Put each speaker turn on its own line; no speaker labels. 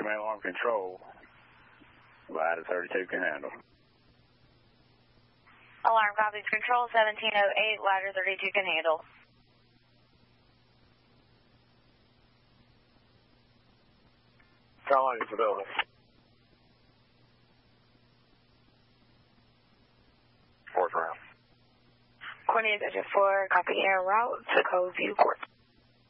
main alarm control. Ladder 32 can handle.
Alarm copies control 1708, ladder 32 can handle.
How long is the building? 4th round.
Coordinated 4, copy air route to Code View Court.